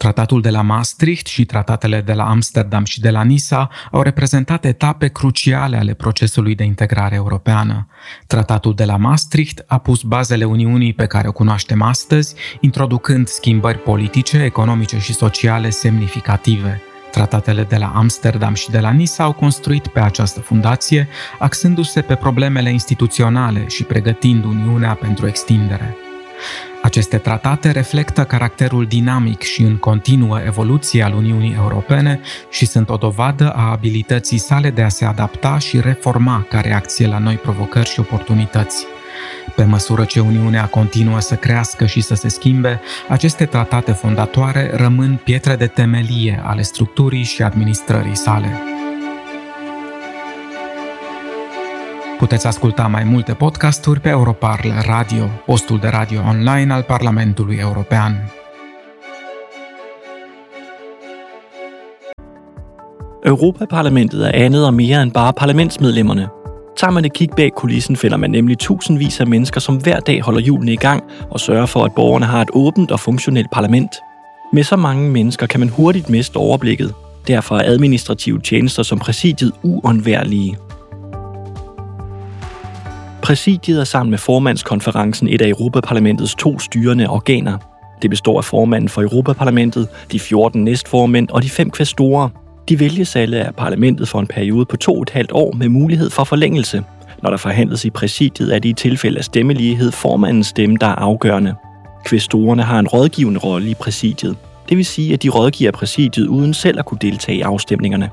Tratatul de la Maastricht și tratatele de la Amsterdam și de la Nisa au reprezentat etape cruciale ale procesului de integrare europeană. Tratatul de la Maastricht a pus bazele Uniunii pe care o cunoaștem astăzi, introducând schimbări politice, economice și sociale semnificative. Tratatele de la Amsterdam și de la Nisa au construit pe această fundație, axându-se pe problemele instituționale și pregătind Uniunea pentru extindere. Aceste tratate reflectă caracterul dinamic și în continuă evoluție al Uniunii Europene și sunt o dovadă a abilității sale de a se adapta și reforma ca reacție la noi provocări și oportunități. Pe măsură ce Uniunea continuă să crească și să se schimbe, aceste tratate fondatoare rămân pietre de temelie ale structurii și administrării sale. Puteți asculta mai multe podcasturi pe Europarl Radio, postul de radio online al Parlamentului European. Europaparlamentet er andet og mere end bare parlamentsmedlemmerne. Tager man et kig bag kulissen, finder man nemlig tusindvis af mennesker, som hver dag holder hjulene i gang og sørger for, at borgerne har et åbent og funktionelt parlament. Med så mange mennesker kan man hurtigt miste overblikket. Derfor er administrative tjenester som præsidiet uundværlige. Præsidiet er sammen med formandskonferencen et af Europaparlamentets 2 styrende organer. Det består af formanden for Europaparlamentet, de 14 næstformænd og de 5 kvæstorer. De vælges alle af parlamentet for en periode på 2,5 år med mulighed for forlængelse. Når der forhandles i præsidiet, er det i tilfælde af stemmelighed formandens stemme, der er afgørende. Kvæstorerne har en rådgivende rolle i præsidiet. Det vil sige, at de rådgiver præsidiet uden selv at kunne deltage i afstemningerne.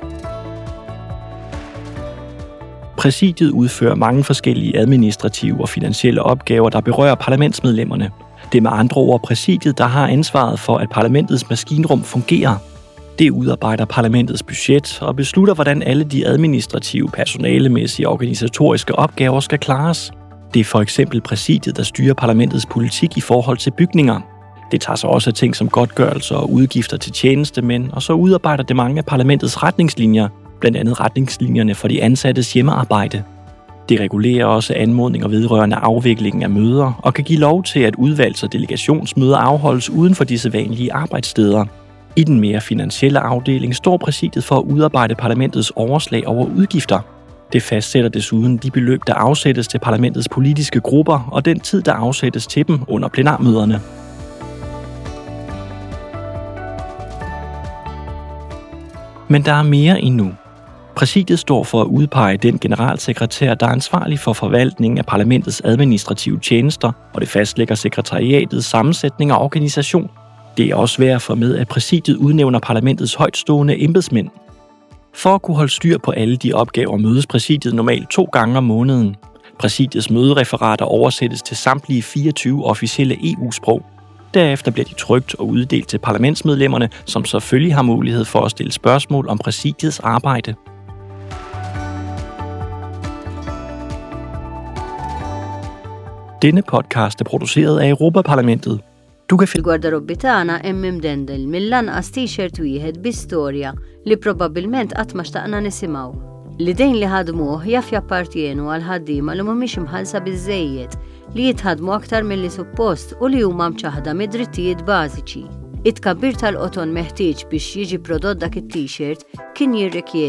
Præsidiet udfører mange forskellige administrative og finansielle opgaver, der berører parlamentsmedlemmerne. Det er med andre ord præsidiet, der har ansvaret for, at parlamentets maskinrum fungerer. Det udarbejder parlamentets budget og beslutter, hvordan alle de administrative, personalemæssige og organisatoriske opgaver skal klares. Det er for eksempel præsidiet, der styrer parlamentets politik i forhold til bygninger. Det tager sig også af ting som godtgørelser og udgifter til tjenestemænd, og så udarbejder det mange af parlamentets retningslinjer, blandt andet retningslinjerne for de ansattes hjemmearbejde. Det regulerer også anmodninger vedrørende afviklingen af møder og kan give lov til, at udvalgs- og delegationsmøder afholdes uden for disse vanlige arbejdssteder. I den mere finansielle afdeling står præsidiet for at udarbejde parlamentets overslag over udgifter. Det fastsætter desuden de beløb, der afsættes til parlamentets politiske grupper og den tid, der afsættes til dem under plenarmøderne. Men der er mere endnu. Præsidiet står for at udpege den generalsekretær, der er ansvarlig for forvaltningen af parlamentets administrative tjenester, og det fastlægger sekretariatets sammensætning og organisation. Det er også værd at få med, at præsidiet udnævner parlamentets højtstående embedsmænd. For at kunne holde styr på alle de opgaver mødes præsidiet normalt 2 gange om måneden. Præsidiets mødereferater oversættes til samtlige 24 officielle EU-sprog. Derefter bliver de trykt og uddelt til parlamentsmedlemmerne, som selvfølgelig har mulighed for at stille spørgsmål om præsidiets arbejde. Denne podcast er produceret af Europaparlamentet. Du kan Il-garderobi tagħna hemm imdendel mill-lanqas t-shirt wieħed bi storja li probabbilment qatt ma xtaqna nisimgħu. L-idejn li ħadmuh jaf jappartjenu għal ħaddiema li mhumiex imħallsa biżżejjed li jitħadmu aktar milli suppost u li huma mċaħda mid-drittijiet bażiċi. It-tkabbir tal-qoton meħtieġ biex jiġi prodott dak it-t-shirt kien jirrikjedi